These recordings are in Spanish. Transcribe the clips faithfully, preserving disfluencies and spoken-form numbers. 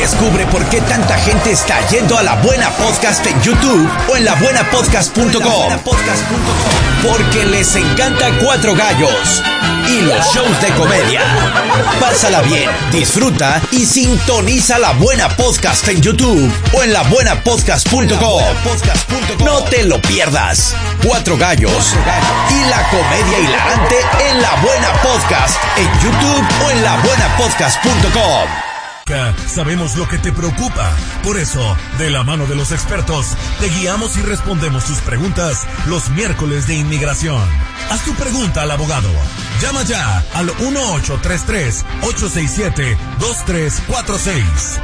Descubre por qué tanta gente está yendo a La Buena Podcast en YouTube o en la buena podcast punto com. Porque les encanta Cuatro Gallos y los shows de comedia. Pásala bien, disfruta y sintoniza La Buena Podcast en YouTube o en la buena podcast punto com. No te lo pierdas. Cuatro Gallos y la comedia hilarante en La Buena Podcast en YouTube o en la buena podcast punto com. Sabemos lo que te preocupa. Por eso, de la mano de los expertos, te guiamos y respondemos tus preguntas los miércoles de inmigración. Haz tu pregunta al abogado. Llama ya al uno ocho tres tres, ocho seis siete, dos tres cuatro seis.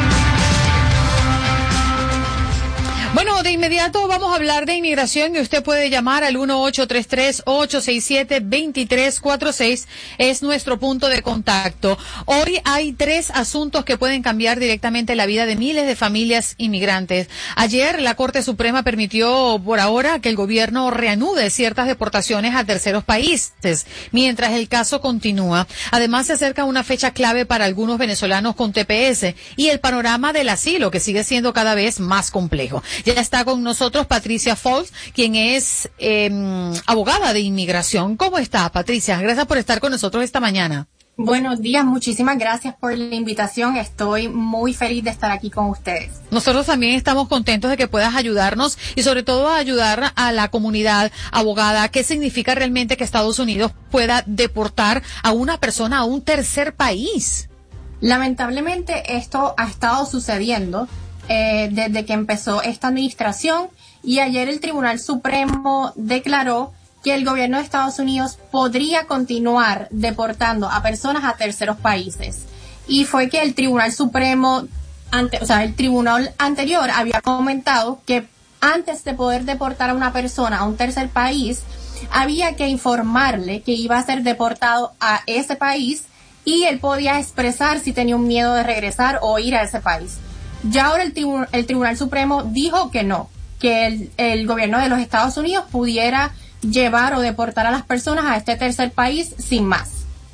Bueno, de inmediato vamos a hablar de inmigración y usted puede llamar al uno ocho tres tres, ocho seis siete, dos tres cuatro seis. Es nuestro punto de contacto. Hoy hay tres asuntos que pueden cambiar directamente la vida de miles de familias inmigrantes. Ayer la Corte Suprema permitió por ahora que el gobierno reanude ciertas deportaciones a terceros países, mientras el caso continúa. Además, se acerca una fecha clave para algunos venezolanos con T P S y el panorama del asilo, que sigue siendo cada vez más complejo. Ya está con nosotros Patricia Folks, quien es eh, abogada de inmigración. ¿Cómo está, Patricia? Gracias por estar con nosotros esta mañana. Buenos días, muchísimas gracias por la invitación. Estoy muy feliz de estar aquí con ustedes. Nosotros también estamos contentos de que puedas ayudarnos y sobre todo ayudar a la comunidad abogada. ¿Qué significa realmente que Estados Unidos pueda deportar a una persona a un tercer país? Lamentablemente esto ha estado sucediendo Eh, desde que empezó esta administración, y ayer el Tribunal Supremo declaró que el gobierno de Estados Unidos podría continuar deportando a personas a terceros países. Y fue que el Tribunal Supremo, ante, o sea, el tribunal anterior había comentado que antes de poder deportar a una persona a un tercer país, había que informarle que iba a ser deportado a ese país y él podía expresar si tenía un miedo de regresar o ir a ese país. Ya ahora el, tribu- el Tribunal Supremo dijo que no, que el, el gobierno de los Estados Unidos pudiera llevar o deportar a las personas a este tercer país sin más.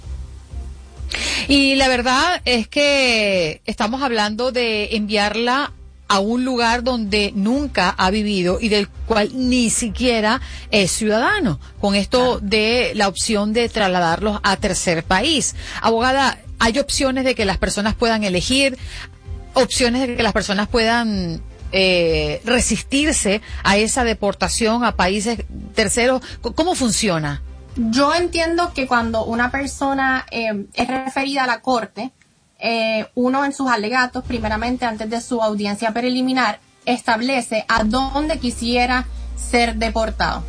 Y la verdad es que estamos hablando de enviarla a un lugar donde nunca ha vivido y del cual ni siquiera es ciudadano, con esto de la opción de trasladarlos a tercer país. Abogada, ¿hay opciones de que las personas puedan elegir? Opciones de que las personas puedan eh, resistirse a esa deportación a países terceros. ¿Cómo funciona? Yo entiendo que cuando una persona eh, es referida a la corte, eh, uno en sus alegatos, primeramente antes de su audiencia preliminar, establece a dónde quisiera ser deportado.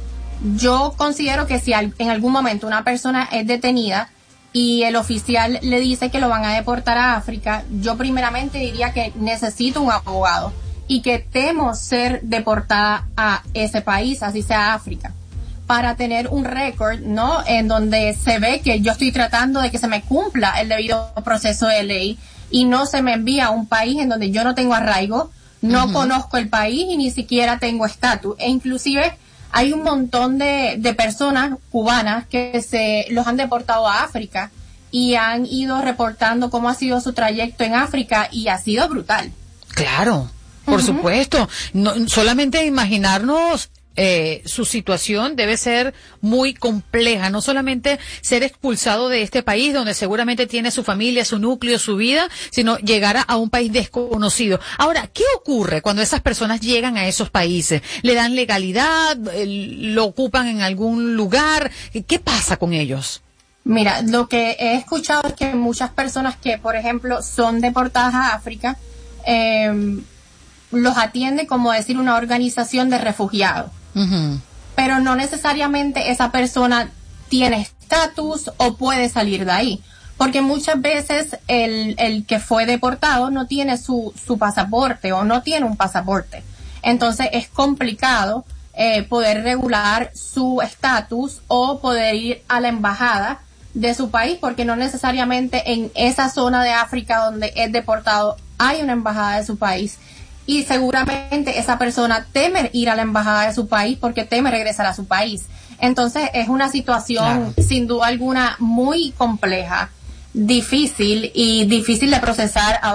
Yo considero que si al, en algún momento una persona es detenida y el oficial le dice que lo van a deportar a África, yo primeramente diría que necesito un abogado y que temo ser deportada a ese país, así sea África, para tener un récord, ¿no?, en donde se ve que yo estoy tratando de que se me cumpla el debido proceso de ley y no se me envía a un país en donde yo no tengo arraigo, no uh-huh. conozco el país y ni siquiera tengo estatus. E inclusive hay un montón de, de personas cubanas que se los han deportado a África y han ido reportando cómo ha sido su trayecto en África y ha sido brutal. Claro, por uh-huh. supuesto. No, solamente imaginarnos eh, su situación debe ser muy compleja. No solamente ser expulsado de este país donde seguramente tiene su familia, su núcleo, su vida, sino llegar a, a un país desconocido. Ahora, ¿qué ocurre cuando esas personas llegan a esos países? ¿Le dan legalidad? ¿Lo ocupan en algún lugar? ¿Qué pasa con ellos? Mira, lo que he escuchado es que muchas personas que, por ejemplo, son deportadas a África, eh, los atiende, como decir, una organización de refugiados. Uh-huh. Pero no necesariamente esa persona tiene estatus o puede salir de ahí. Porque muchas veces el, el que fue deportado no tiene su, su pasaporte o no tiene un pasaporte. Entonces es complicado eh, poder regular su estatus o poder ir a la embajada de su país, porque no necesariamente en esa zona de África donde es deportado hay una embajada de su país. Y seguramente esa persona teme ir a la embajada de su país porque teme regresar a su país. Entonces es una situación, claro, sin duda alguna muy compleja, difícil y difícil de procesar.